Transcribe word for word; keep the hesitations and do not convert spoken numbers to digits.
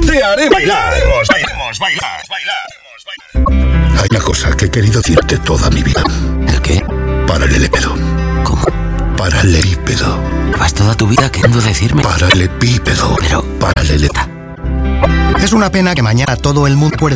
te haré bailar. Bailemos, bailar, bailar. Hay una cosa que he querido decirte toda mi vida. ¿El qué? Paralelepípedo. ¿Cómo? Paralelepípedo. ¿Vas toda tu vida queriendo decirme? Paralelepípedo. Pero... Paraleleta. Es una pena que mañana todo el mundo pueda